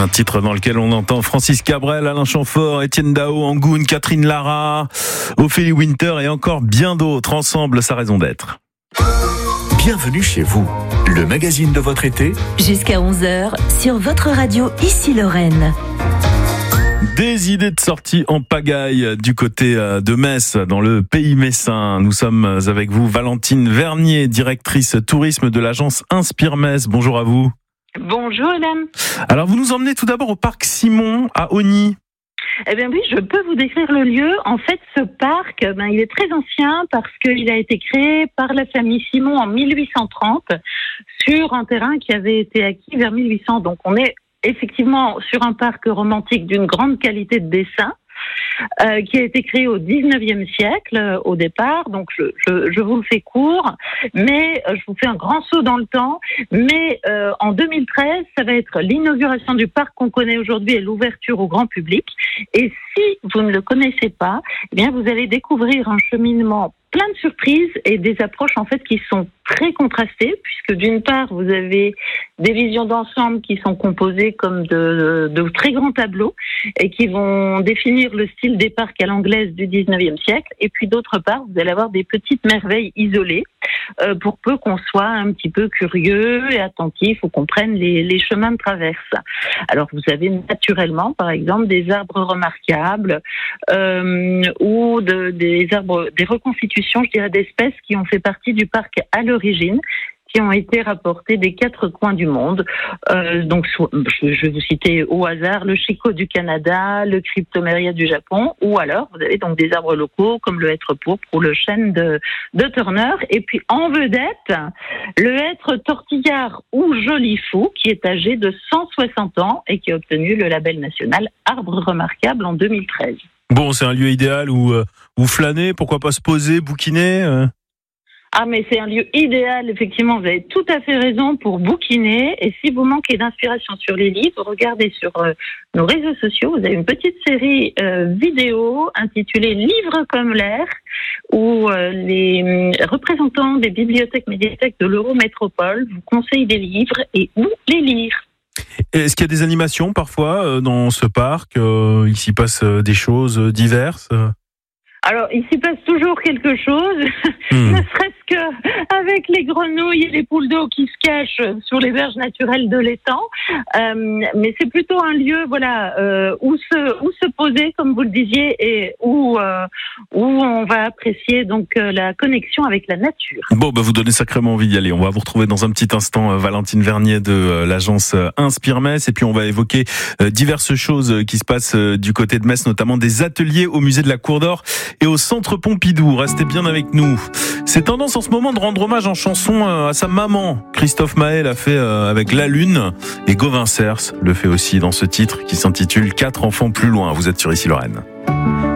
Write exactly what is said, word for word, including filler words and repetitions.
Un titre dans lequel on entend Francis Cabrel, Alain Chamfort, Étienne Dao, Angoune, Catherine Lara, Ophélie Winter et encore bien d'autres. Ensemble, sa raison d'être. Bienvenue chez vous, le magazine de votre été. Jusqu'à onze heures sur votre radio Ici Lorraine. Des idées de sortie en pagaille du côté de Metz, dans le pays messin. Nous sommes avec vous, Valentine Vernier, directrice tourisme de l'agence Inspire Metz. Bonjour à vous. Bonjour Hélène. Alors vous nous emmenez tout d'abord au parc Simon à Ogny. Eh bien oui, je peux vous décrire le lieu. En fait, ce parc, ben, il est très ancien parce qu'il a été créé par la famille Simon en mille huit cent trente sur un terrain qui avait été acquis vers mille huit cents. Donc on est effectivement sur un parc romantique d'une grande qualité de dessin. Euh, qui a été créé au dix-neuvième siècle euh, au départ, donc je, je, je vous le fais court, mais euh, je vous fais un grand saut dans le temps, mais euh, en deux mille treize, ça va être l'inauguration du parc qu'on connaît aujourd'hui et l'ouverture au grand public, et si vous ne le connaissez pas, eh bien vous allez découvrir un cheminement plein de surprises et des approches en fait qui sont très contrastées, puisque d'une part vous avez des visions d'ensemble qui sont composées comme de, de, de très grands tableaux et qui vont définir le style des parcs à l'anglaise du dix-neuvième siècle, et puis d'autre part vous allez avoir des petites merveilles isolées euh, pour peu qu'on soit un petit peu curieux et attentif ou qu'on prenne les, les chemins de traverse. Alors vous avez naturellement par exemple des arbres remarquables euh, ou de, des arbres, des reconstitutions, je dirais, d'espèces qui ont fait partie du parc à l'origine, qui ont été rapportés des quatre coins du monde. Euh, donc, je, je vais vous citer au hasard le chicot du Canada, le cryptoméria du Japon, ou alors vous avez donc des arbres locaux comme le hêtre pourpre ou le chêne de, de Turner. Et puis en vedette, le hêtre tortillard ou joli fou, qui est âgé de cent soixante ans et qui a obtenu le label national Arbre remarquable en deux mille treize. Bon, c'est un lieu idéal où, euh, où flâner, pourquoi pas se poser, bouquiner euh... Ah, mais c'est un lieu idéal, effectivement, vous avez tout à fait raison pour bouquiner. Et si vous manquez d'inspiration sur les livres, regardez sur euh, nos réseaux sociaux. Vous avez une petite série euh, vidéo intitulée Livres comme l'air, où euh, les euh, représentants des bibliothèques médiathèques de l'Eurométropole vous conseillent des livres et où les lire. Est-ce qu'il y a des animations parfois euh, dans ce parc euh, Il s'y passe euh, des choses euh, diverses euh... Alors, il s'y passe toujours quelque chose, mmh. ne serait-ce qu'avec les grenouilles et les poules d'eau qui se cachent sur les berges naturelles de l'étang. Euh, mais c'est plutôt un lieu, voilà, euh, où se où se poser, comme vous le disiez, et où euh, où on va apprécier donc euh, la connexion avec la nature. Bon, bah vous donnez sacrément envie d'y aller. On va vous retrouver dans un petit instant, euh, Valentine Vernier de euh, l'agence euh, Inspire Metz, et puis on va évoquer euh, diverses choses euh, qui se passent euh, du côté de Metz, notamment des ateliers au musée de la Cour d'Or et au Centre Pompidou. Restez bien avec nous. C'est tendance en ce moment de rendre hommage en chanson à sa maman. Christophe Maé l'a fait avec La Lune et Gauvin Cers le fait aussi dans ce titre qui s'intitule Quatre enfants plus loin. Vous êtes sur Ici Lorraine.